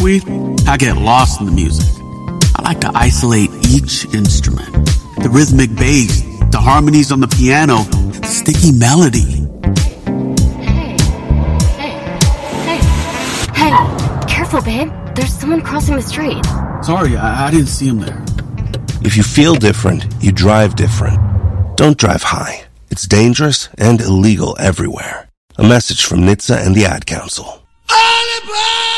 tumbleweed, I get lost in the music. I like to isolate each instrument. The rhythmic bass, the harmonies on the piano, the sticky melody. Hey, careful, babe. There's someone crossing the street. Sorry, I didn't see him there. If you feel different, you drive different. Don't drive high. It's dangerous and illegal everywhere. A message from NHTSA and the Ad Council.